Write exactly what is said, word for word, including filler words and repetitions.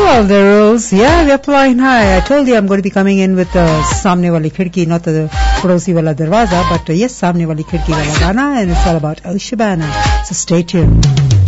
well, the rules. Yeah, we're flying high. I told you I'm going to be coming in with the Samne Wali Khidki, not the Padosi Wala Darwaza, but uh, yes, Samne Wali Khidki Wala Gana, and it's all about El Shabana. So stay tuned.